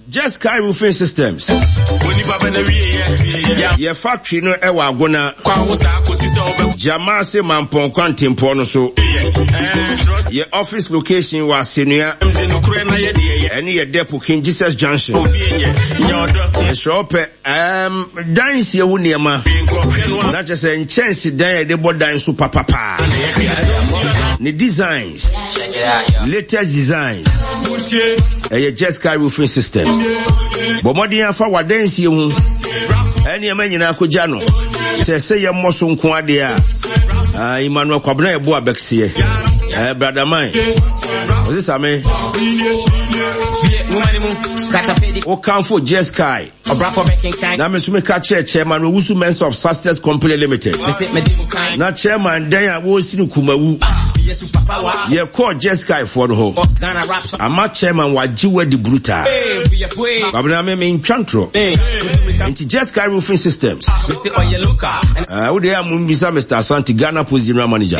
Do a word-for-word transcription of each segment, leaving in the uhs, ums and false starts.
Just Sky Roofing Systems. Your factory no ewa agona. Jamase Mampon Quantimpo no so. Your office location was Senior. Any your depot King Jesus Junction. Shop um dance your uniama. Not just a chance to die the board dance super papa. The designs, latest designs. A Just Sky Roofing Systems. But more than for what dance you any man in Akujano. Say say your muscle quadia. Ah, Emmanuel Kwabena Boa Bexie. Eh, brother mine. Was this a me? O come for Just Sky. Now me sume ka chairman we wusu Men's of Success Company Limited. Na chairman then I wo sinu kumawu. Ye call Just Sky for the ho. Ama chairman wa jiwe di bruta. Babna me me intro. Into Just Sky Roofing Systems. Ah, wo dey am Mister Mister Asante Ghana Post General Manager.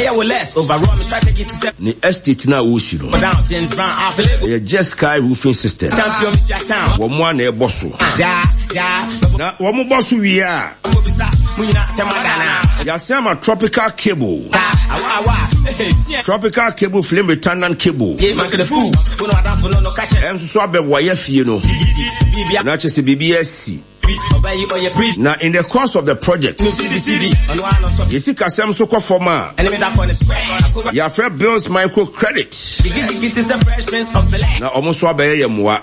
Ni estate na wo shiro. Ye Just Sky Roofing Systems. Wo mo na e bosso. Na wo mo bosso wi a. Ya sema tropical cable. Tropical cable flame retardant cable. Em so abe wire fie no. Na chese B B S C. Now in the course of the project, you see Kasem Soko Forma. Your friend Bill's microcredit. Now almost what by Yamwa.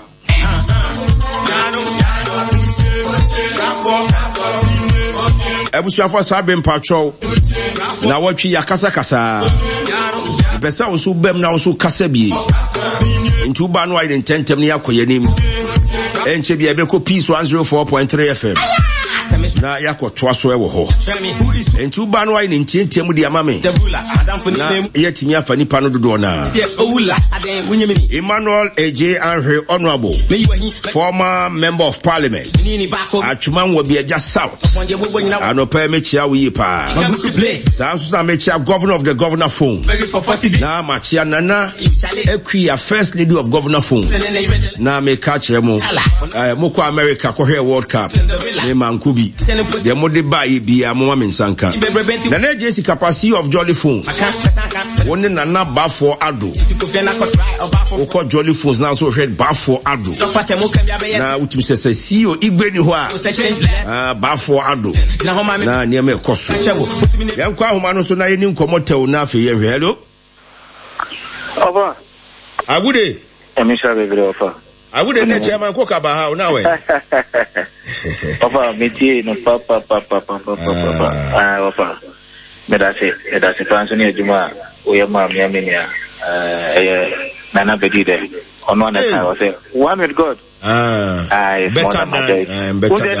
Ebusha for Sabin Patrol. Now what you Yakasa Kasa. Besa also bem now so Kasabi. Into Banwide in Tentemnia Koyanim. And Chebi Abeko Peace one oh four point three F M. Na yako twaso ewo ho. Entu ba no wine ntie ntie mu dia mame. Na yetimi afa nipa no dodo na. Emmanuel A J Henry Honorable, former member of parliament. Atwuman wo bia ja south. Anopa mechia wi pa. Sanso na mechia governor of the governor phone. Na machia nana Equia first lady of governor phone. Na me catch emo. Eh moko America ko here World Cup. Me mankubi. The mode buy be a mama mensanka. Na na Jesse capacity of Jolly Phones. One na na ba for ado. Oko Jolly Phones now so head ba for ado. Na utim se se C E O igbe ni ho a. Ah ba for ado. Na ne me koso. Yan kwa homa no so na yeni nkomotew na afi ye hello. Over. Agude. Emisha bebe ofa. I wouldn't let chairman cook about how now. Papa, me no papa, papa, papa, papa. Ah, papa. Me that's it. That's it. Anthony Juma, we are mom, Yaminia. Uh, Nana Bedide. On one side, I say, one with God. Ah, ah, better than better than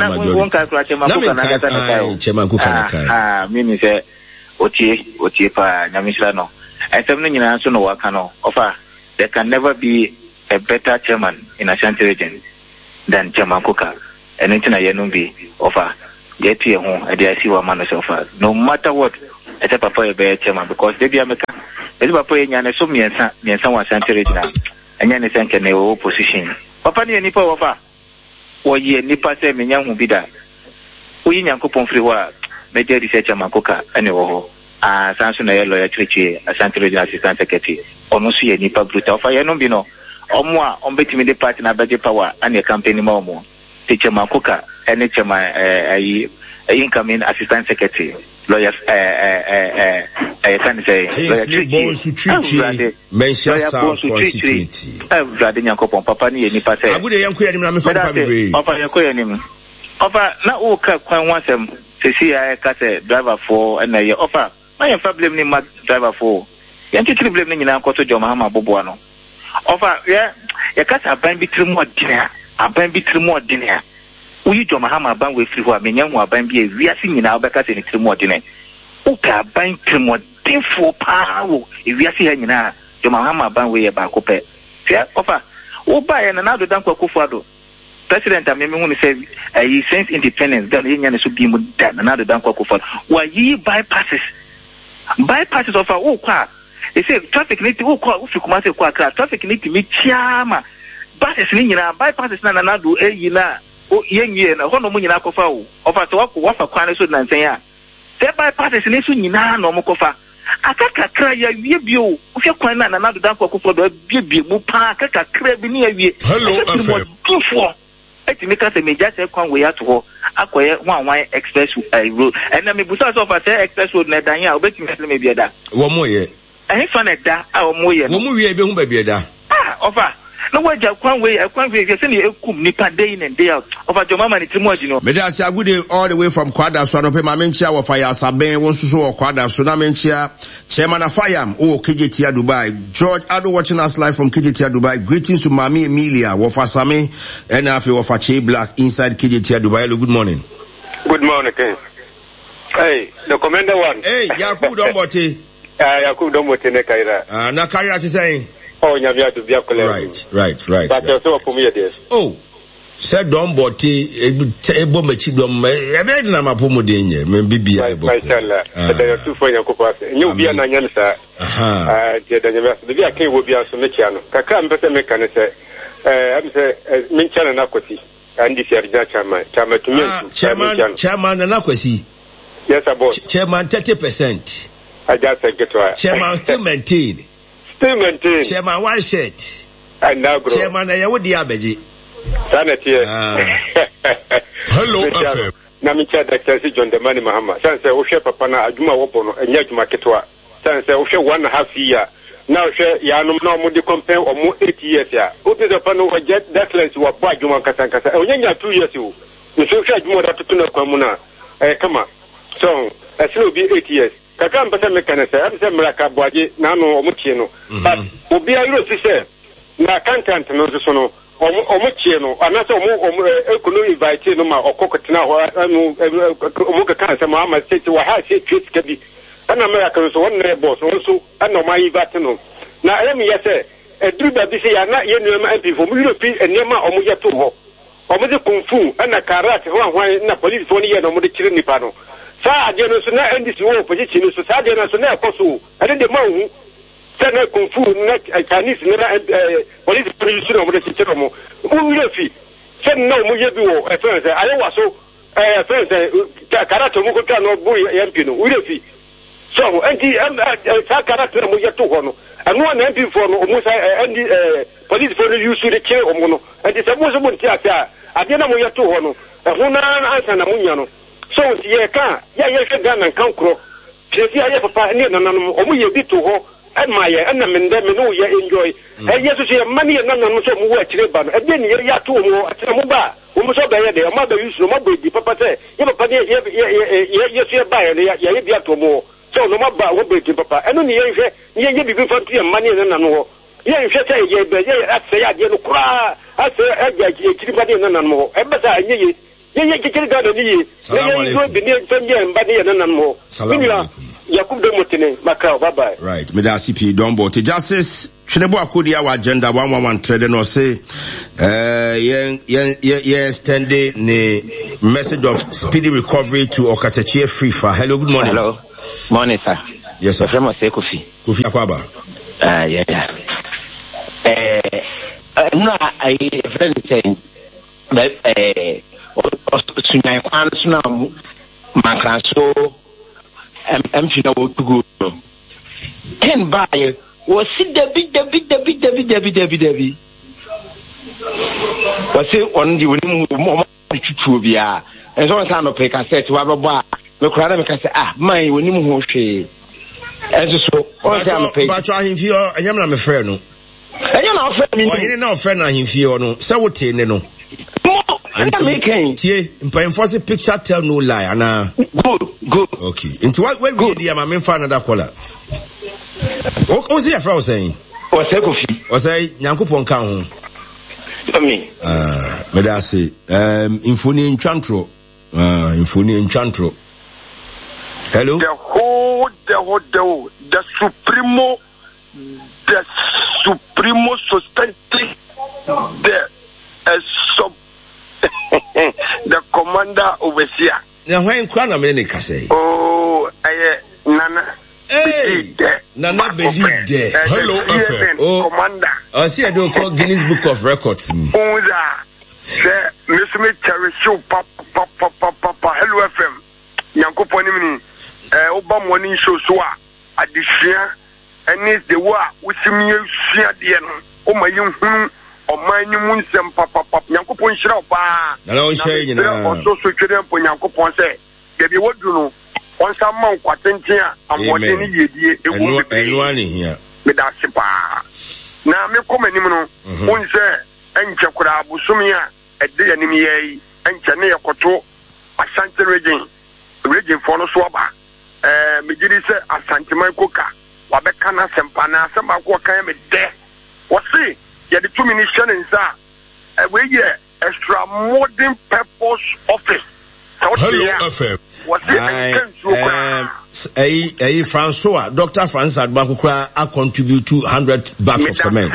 Ah, me say, Ochi, Ochi pa Nyamishrano. I said, no, you know, no wakano. Offer, there can never be a better chairman in Ashanti region than Chairman Kuka. And anything I know be offer get to your home and I see what man is offer. No matter what, I say Papa a better chairman because they be America. They Papa and so me and someone Ashanti region and Yan is in the opposition. Papa ni nipa offer. Or ye nipa say me young will be that. We in Yankupon free work, major research Chairman Kuka and oh. Ah, Samson a lawyer Trichi, Ashanti region assistant secretary. Almost see a nipa brutal offer. You know, no. Omwa ombetimi de party na budget power and your campaign momo. Teacher Makuka and my uh, incoming assistant secretary, lawyer uh uh uh can say lawyer Trichi. Mention South constituency. Brother Yankopon Papa ni ni pa say. Agude yanku ya ni na me fa pa be. Papa yanku ya ni mu. Papa na o ka kwan wansem se si ya ka say driver for and na offer. My problem ni ma driver for. Yanku tri blame ni nyina akoto Joma Hama bobo ano. Offer, yeah, you can't have been between more dinner, a been between more dinner. We do Mahama ban with free who are many who are been be we are singing our backers in a more dinner. Okay, buying more thing for power. If we are seeing now, the Mahama ban way about Cope. Yeah, offer. Oh, buy and another Danko Kufado. President, I mean, when he said, he sends independence, then Indian should be done another Danko Kufado. Why ye bypasses? Bypasses of our oh, car. They say traffic need to go if you come out of traffic need to meet Chiama. buses ni nyina bypasses na na do eyi na o yenwie na ho no mu nyina kofa o ofa so wako wafa kwan so na nsen a se bypasses ni so nyina na o kofa akaka kra ya wie bio o hwe kwan na na do dan kokofo do bie bie mu pa akaka kra bi ni ya wie hello afo eti me ka se meja se kwan we ato ho akoye one one express road and me busa so fa say express road na dan ya obeti me se me bia da wo mo ye eh fa na da a wo mo ye wo mo wie be hu ba bia da ah ofa no waja kwan we kwan we se ne ekum nipa day in and day out ofa jo mama ni timo adi no me da say agude all the way from Kwada so no pe ma menchia wo fire asaben won suso wo Kwada so na menchia chairman afayam o K J T Dubai George Ado watching us live from K J T Dubai. Greetings to Mami Emilia wo fasame and afi wo fache black inside K J T Dubai. Hello, good morning. Good morning, Ken. Hey, the commander one. Hey, Yakub Dombote. Ah, Yakub Dombote ne kaira. Ah, na kaira ti say. Oh, nyabia to bia kole. Right, right, right. But you so for me there. Oh. Said Dombote ebo mechi dom e be na mapomo de nye me bibia ebo. Mashallah. There are two for Yakub pass. Nyu bia na nyane sa. Aha. Ah, je da nyabia. De bia ken wo bia so me chia no. Kaka mpese me kan se eh am se me chia na kwati. And this year chairman chairman to me chairman chairman na kwasi. Yes, boss. Chairman thirty percent. I just said get to chairman still maintain. Still maintain. Chairman one shirt. And now grow. Chairman ya wo dia beji. Sanity. Hello, F M. Na mi cha Doctor John Demani Mahama. San say o hwe papa na adwuma wo bo no enya adwuma ketwa. San say o hwe one and a half year. Now hwe ya no na mo de compare o mo eight years ya. O te papa no o jet declines wo bo adwuma kasa kasa. O nya two years o. Mi so hwe adwuma da tutu na kwamu na. Eh kama. So, I still be eight years. Kaka mpesa mekanese, amse mraka boaje na no omuchie no. But obi ayiro si se na accountant no so no omuchie no anase omu ekono invite no ma okokotina ho anu omu kaka se ma ama se wa ha se twit kabi. Ana mraka so won na boss won so ana ma invite no. Na emi yese edru da bi se ya na ye nuema M P fo mu Europe enema omu ye to ho. Omu de kunfu ana karate ho ahwan na police fo ni ye no omu de kire nipa no. Sa adeno so na ndisi wo position so sa adeno so na ekoso ade de mawu sa na konfu na Chinese na police police no mo de chiro mo wo wi fi se na mo ye bi wo e fe se aye waso eh fe se karate mo ko ta no bo M P no wi fi so enti sa karate mo ye to ho no anu na M P for no mo sa ndi police for the use de chiro mo no enti se mo so mo ti asa ade na mo ye to ho no e ho na ansa na mo nya no. So ye ka ya ye ka Ghana kan kro pesi aye papa ne nananum omu ye bi to ho e ma ye na me nde me no ye enjoy e ye so ye mani ye nananum so mu wa kire ba no e bi ne ye ya to mu atena mu ba wo mu so ba ye de o ma ba yusu ma ba di papa se ye papa ne ye ye ye so ye ba ye ya ye bi ato mu so no ma ba wo ba di papa eno ne ye hwe ye ye bi bi fa to ye mani ye nananum ho ye hwe se ye be ye ase ya de no kura ase e ga ji kiri ba de nananum ho e ba sa nye ye ye kikiri ga ni ye ye yo bi ni fanye mba ni na nan mo minira Yakub de Motene Macau. Bye bye. Right, me da C P Dombote Justice Chinebo Akodi our agenda one one one trade no say eh yen yen yen stand the message of speedy recovery to Okatachi Frifa. Hello, good morning. Hello. Morning, sir. Yes, sir. I'm say Kofi. Kofi Akwaba. Ah, yeah, yeah. Eh no, I friend saying but eh sunai kwan suna makranso em fina wo tugu ken bae wo si dabi dabi dabi dabi dabi dabi dabi wo se on di woni mo tutu bia en so san no pe cassette wa bebo a me kura na me ka se ah man woni mu ho hwe en so on san no pe ba twa himfi o enyam na me frɛ no enyam na frɛ mi o yene na frɛ na himfi o no se wo te ne no Tie, enforce picture tell no lie, Anna. Good, good. Okay. Into what way good dear my main fan another caller. What was your friend saying? Or say Kofi. Or say Yankupon Town. Me. Ah, Medasi, um Infuni in Chantro. Ah, Infuni in Chantro. Hello? The whole the whole the, the Supremo the Supremo Society the uh, sub the commander overseer. Now when Kwana Menika say? Oh, I Nana Hey, Nana Bedi there. Hello, F M. Oh, Commander. I see I don't call Guinness Book of Records. Oh, that. Say, Mister Me cherish you, papa, papa, papa, papa. Hello, F M. Yanko Ponimini. Eh, Oba morning show so a addition. And is the war with me, share the end. Oh, my young hum, or my new moon, some papa, papa. Yanko Pon Shrapa. Hello, Shay. Also, so to them, Yanko Pon say, get the word you know. On some monk, what ten year, and what any year, it will be one here. With that sipa. Now, me come any mono, one say, and Chakura Busumia, a day enemy, and Chanea Koto, Asante Regin, Regin for no swabber. Eh, Mijiri say, Asante Coca, Wabekana Sempana, some of what came at death. What see? Yet the two minutes in Sa, a way year, extra modern purpose office. Hello, F M. I, I, Francois, Doctor Francis Adbakukra, I contribute two hundred bags of cement.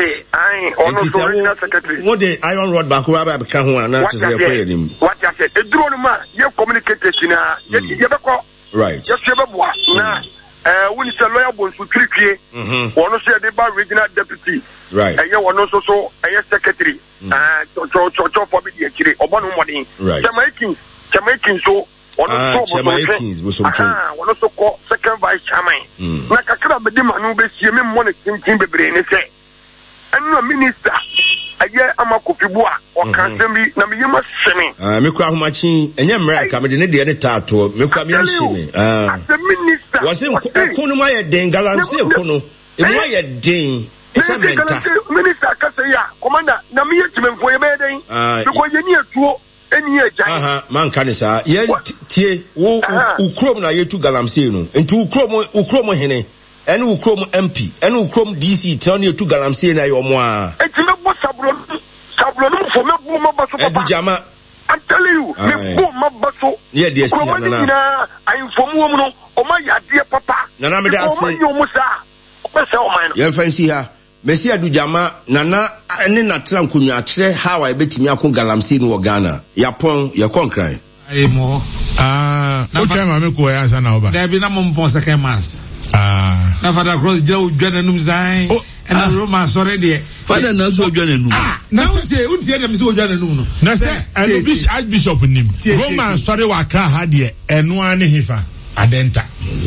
What the iron rod Bakura become one, not to say him. What I said, a drone man, you communicated in a, you right. Just have a boy. Now, uh, when it's a lawyer, was to trick you, one of the bar regional deputy. Right. And you want also so a secretary, uh, to for me, or one money. Right. Jamaican, Jamaican, so. Ah, Jamaicans was something. Ah, one also called second vice chairman. Na kakra be di manu be sie me money tintin bebre ne say. Anu minister aye amakofibua o kan sem bi na me yema seme. Ah, me kwa homachi enye mra ka me de ne de ne tato. Me kwa me nhime. Ah. The minister. Was in kono ma ye den galamse kono. E mo ye den. Esa menta. Minister ka say ya, commander na me yetime mfo ye be den. Because ye ni atuo. Aha, man can say, yeah, tie, wo, ukrom na yetu galamsey no. Into ukrom, ukrom hene, and ukrom M P, and ukrom D C, turn you to galamsey na yo mwa. It's not what sablon, sablon for me, boom, my jama. I'm telling you, me boom, my basso. Yeah, dear, I inform woman, oh my dear papa. Nana, me that's say, you must have. You fancy her. Messi Adujama Nana ene na tram kunwa kire how I betimi akon galamsey no Ghana yapon ya konkran ai mo ah o tema me ko ya sana oba there be na mo mpon second mass ah na fada cross je odwa nanum zan and the Roman sorry there fada na so odwa nanum na untie untie na me so odwa nanum no na say Archbishop nim Roman sorry wa ka ha de eno ane hifa adenta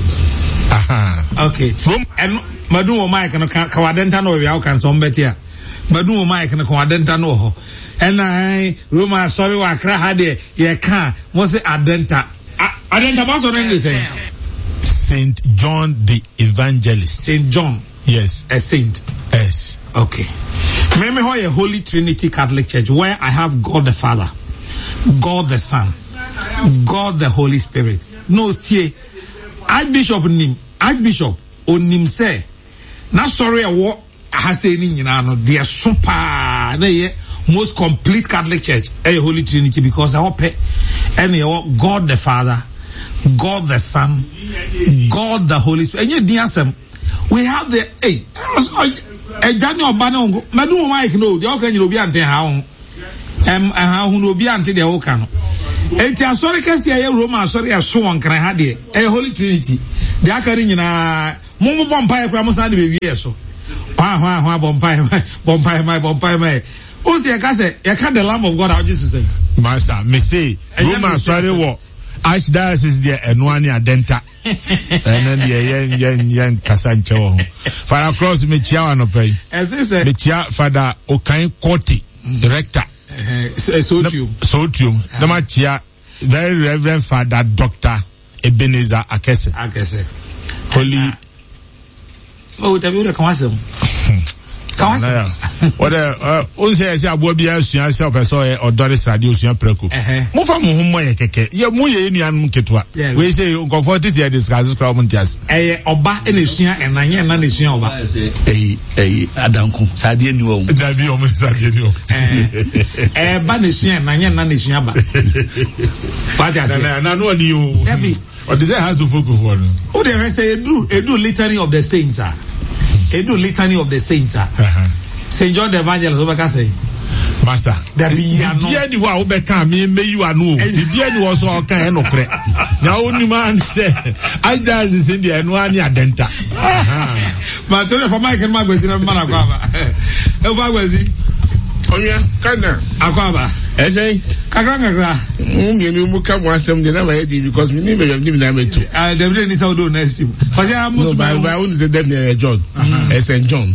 aha okay and madu wo mic no ka wadenta no we kan so mbetia madu wo mic no ka wadenta no ho and I Roma sorry wa kra ha de ye ka mo se adenta adenta ba so no dey say Saint John the Evangelist. Saint John, yes, a saint. Yes, okay. Me me ho a Holy Trinity Catholic Church where I have God the Father, God the Son, God the Holy Spirit. No tie Archbishop nim Archbishop onim say na sorry a wo ha say ni nyina no they are super na most complete Catholic Church a Holy Trinity because they hope and God the Father, God the Son, God the Holy Spirit. And you diasem we have the hey a jani obana ngo madu mo mic no they all can you be ante ha ho em ha ho no be ante de wo ka no enti asori kase ya Roma asori aso wonkran ha de a Holy Trinity de akari nyina mo bo mpa ekra mo sa de be wie so ha ha ha bo mpa bo mpa mai bo mpa mai o se ka se ya ka the Lamb of God how Jesus say master me say Roma asori wo Archdiocese there enwani adenta and then yen yen yen kasanche wo Father Cross me chia wa no pay me chia Father Okan Koti director Sotium Sotium na ma chia very Reverend Father Doctor Ebenezer Akese Akese Holy oh da bi o kan wasem Kawasa. Oda o se se abo bia asua se opeso e odore srade osua preko. Mo fa mo ho ye keke. Ye mo ye nuanum ketwa. We say comfort is here discuss crowd montias. Eh oba e na sua enanye na na sua oba. Eh eh adanku sade ni wo. Da bi o mo sade ni o. Eh eh ba na sua enanye na na sua ba. Ba ja na na no ni o. David. Or does it has to focus for no? O dey say do e do litany of the saints ah. They do litany of the saints. Uh-huh. Saint John the Evangelist, what can I say? Master, there be no. Dear, the one who can me, may you are no. The dear was all kind of credit. Now, only man said, I does is in the Anuania Denta. But for Mike and Mark was in a Managaba. How was he? Oh, yeah, Kana. Aquaba. As I, Kaganga. You come once some the number because we never have given them to. I definitely is out on next. But I am no, by I wouldn't say them near John. As Saint John.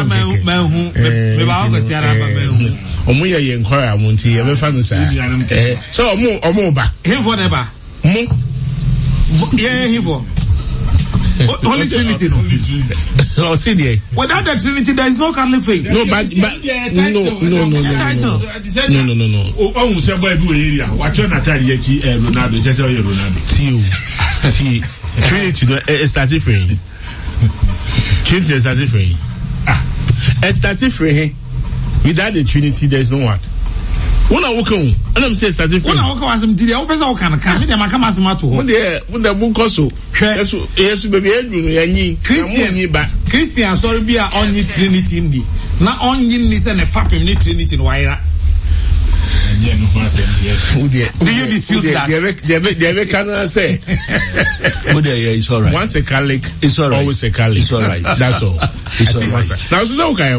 Omuya yenkwara munti ebe fanu sa eh so omu omu ba hifo neba mu yeah hifo Holy Trinity no oh see there without the Trinity there is no Catholic faith no but, but no no no no no title no no no no ohun se boy do area wa che na tari e chi Ronaldo je se o ye Ronaldo see see Trinity no e start different Trinity is different ah e start different. Without the Trinity, there is no what. When I walk on, and I'm saying something. When I walk on, I'm telling you, I'm saying, "Can can me? I'm coming as matter." When the when the book also, yes, yes, baby, you Christian, Christian, sorry, be a only Trinity in the. Not only in this and a fucking Trinity in wire. Do you dispute that? They cannot say. Oh, yeah, it's all right. Once a Catholic, it's all right. Always a Catholic. It's all right. That's all. It's all right. Now, it's okay.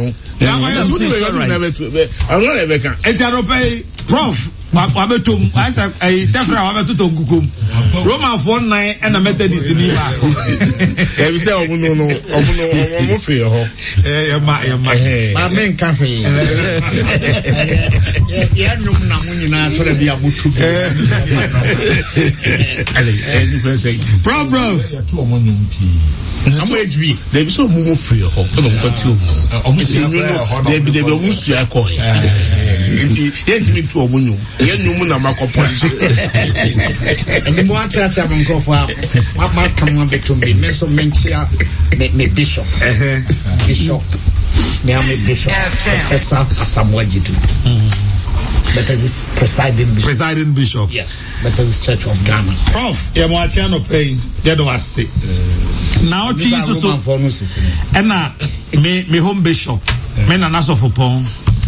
I'm not ever can. It's a prof. Wabetum, I said, a temporary Wabetum Gukum. Roman four nine and a Methodist in Eva. Every say, oh, no, no, oh, no, no, for your home. Eh, my, my, my main cafe. Yeah, no, no, not to be able to be. Prof, prof. I'm going to be. There is so more for your home. I don't want to. There be the most you are calling. Yes, me to a woman. Yes, no one am I calling. And the more church I'm going to go, what might come on to me? Mister Mentia, make me bishop. Bishop. Now me bishop. Professor Asamoah-Gyetu. Methodist presiding bishop. Presiding bishop. Yes. Methodist Church of Ghana. Prof, yeah, mo achiano pay. Get do ase. Now Jesus so. And na me me home bishop. Me na naso for pon.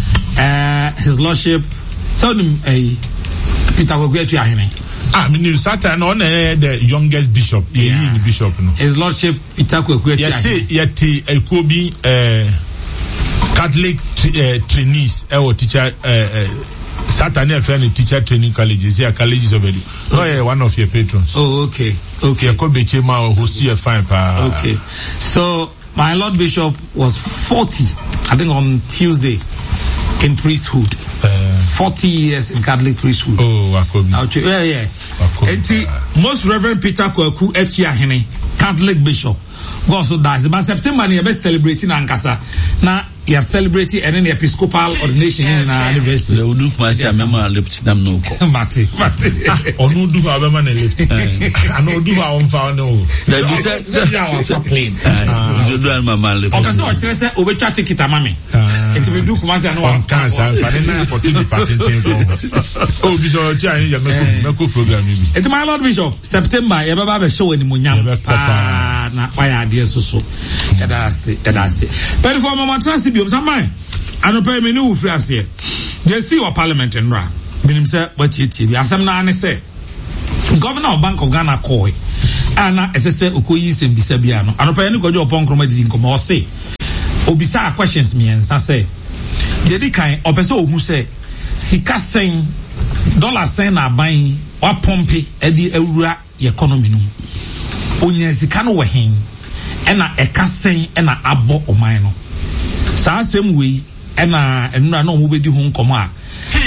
Uh, his lordship. So him eh Peter Kwakye ahene. Ah, me knew Satan on the youngest bishop. Yeah, the bishop no. His lordship Peter Kwakye ahene. Yeti yeti ekobi eh Catholic trainees eh teacher eh Saturday friend teacher training colleges here colleges already. Oh yeah, one of your patrons. Oh okay. Okay. I could be chema or host you fine pa. Okay. So my Lord Bishop was forty, I think on Tuesday in priesthood. Uh, forty years in Catholic priesthood. Oh, Akobi. Yeah, yeah. Akobi. Most Reverend Peter Kwaku Echiahene, Catholic bishop. Go also dies. But September we are celebrating Ankasa. Now you are celebrating and then the Episcopal ordination in our anniversary. They will do my mama lift them no. Mati, Mati. Or no do our man lift. I know do our own found no. They do say our plane. You do my man lift. Okay, so I say over chat ticket mami. It's we do Kumasi and one cancer and then for the party thing. Oh, Bishop Chai ya meko program maybe. It's my Lord Bishop September ya baba be show ni munyam. Ah na why idea so so. Ya da se, ya da se. But for mama trans bi omsamai. Ano pay me no ufri ase. They see our parliament and ra. Minim say what yeti bi asem na ane say. Governor of Bank of Ghana koi. Ana esese okoyi sem bisa bia no. Ano pay ni gojo opon kroma didi nkomo o say. Obisa questions me and say. Jadi kan opese ohun say sika sen dollar sen na ban wa pompe e di ewura economy no. Onye sika no we hen e na eka sen e na abo oman no. Saa same way e na enura na omo bedi ho nkomo a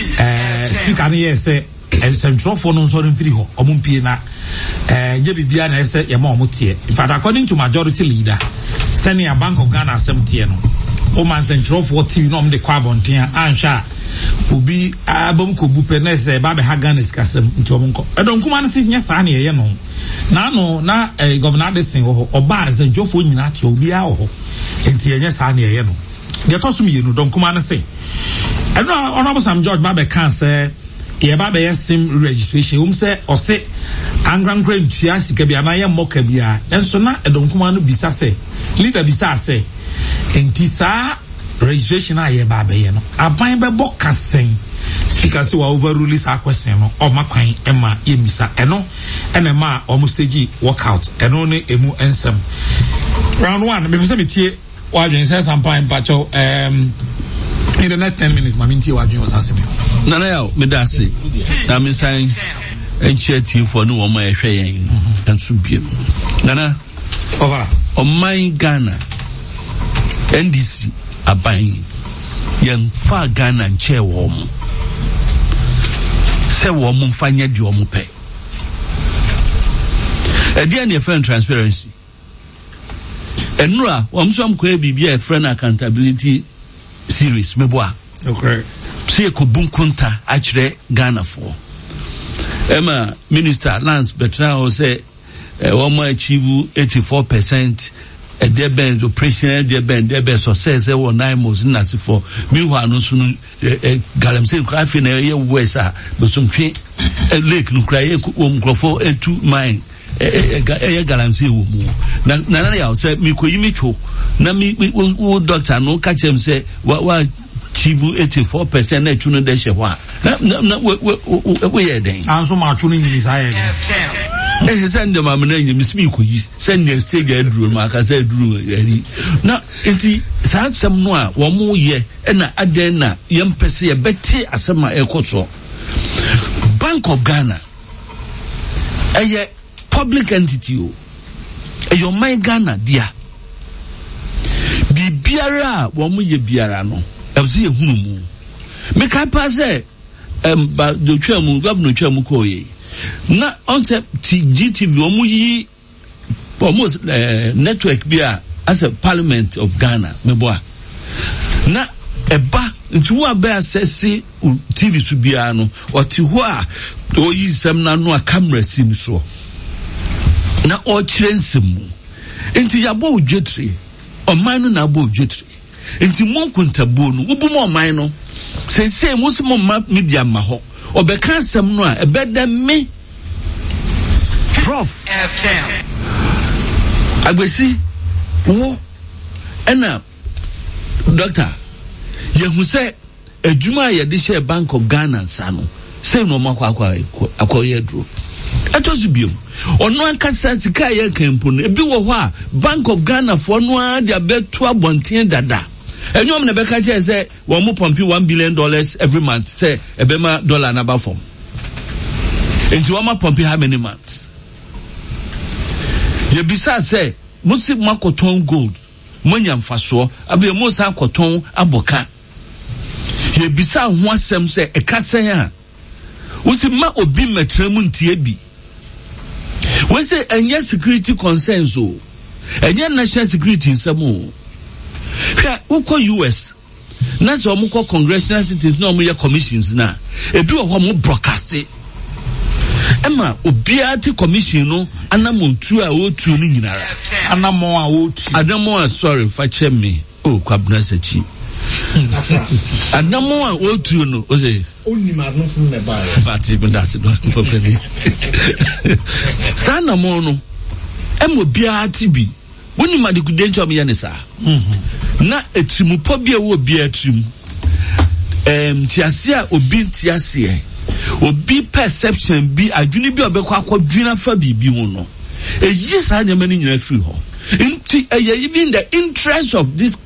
eh speaker ne say e central for no so mfiri ho omo mpie na eh nye bibia na say ye ma omo tie. In fact, according to majority leader Senior Bank of Ghana seventy no o man central for T V no m de kwa bonten ansha obi abom ko bu penese ba be ha Ghana skasem nti o monko edon kuma na se nya saa na ye no na no na eh, governor Adesin ho oba azanjofo nyina tie obi a ho enti ye nya saa na ye no de to sum ye no don kuma na se eno honorable Sam George ba be kan se ye ba be sim registration um se o se angran kran tua sika bia na ye moka bia enso na edon kuma no bisa se leader bisa se enti saa registration a ye ba be ye no aban be bo kasen speaker say wa overrule sa question no o makwan e ma yemisa eno ene ma almost stage workout eno ne emu ensem round one me say me tie wa dwen say sampan pacho um in the next ten minutes ma me tie wa dwen o sa se me nana ya me da se na me san enche tie for no wo ma ehwe yen enso biem nana over o my Ghana N D C aban yen fa Ghana nche wo mo se wo mo mfanya di wo mo pe e dia ne friend transparency enura wo mso am ko e bibia e friend accountability series meboa okay se ko bunkunta a kire Ghana for Emma Minister Lance Bertrand say wo mo achieve eighty-four percent e dey bend operational dey bend dey bend success e wo nine months na se for meanwhile no so no galamsey craft na ye west a be so twe lake no cry e wo mkrofo etu mine e galamsey wo mu na na na ya say me koyi me two na me wo doctor no ka chem say wa achieve eighty-four percent na tu no dey she ho na na we ye den anso ma tu no nyini sa ye eh send them am na nyim smi koyi send the stage aduru ma ka say aduru yari na enti sa asem no a wo mo ye na aden na yempese ye beti asem a ekoso Bank of Ghana eye public entity o eyo my Ghana dia bi biara wo mo ye biara no e ye hunu mu me ka pa say em ba do twam governor twam ko ye na on se G T V omuyi almost uh, network bia as a Parliament of Ghana meboa na eba ntu wa be access T V su bia no oti ho a oyi sem na no a camera sim so na o kire nsem enti yabo odwetre oman no na abo odwetre enti monkuntabuo no ubu mo oman no sense musimo ma media ma ho obeka asem no a ebeda me prof agbesi wo ena doctor yehu se adwuma ye de share Bank of Ghana nsa no se no makwa akwa akoye dro etosu biom ono ankasa sika ye kempo no ebi wo ho a Bank of Ghana for no a de abeto abonten dada enyom na beka che se wo mo pompi one billion dollars every month say ebema dollar na ba form enti wo ma pompi how many months ye bisa say musi makoton gold monya mfaso abe mo sa koton aboka ye bisa ho asem say e kasen a usi ma obi metremu ntie bi we say enye security concerns o enye national security nsemo hwa uko U S na so mo ko congressional citizens na mo ye commissions na ebi wo ho mo broadcast Emma obiati commission no anamontu a otu no nyinara anamon a otu adamon a sorry fa che me o kwabna sachi adamon a otu no o say onni ma no fun me ba but even that no for me sana mo no em obiati bi woni ma de kudencho me yane sa na etrimupo bia wo obiatrim em tiase a obi tiase obi perception bi adwuni bi obekọ akọdwuna fa bibi hu no eyi sa nyama ni nyina free ho nti eye even the interest of this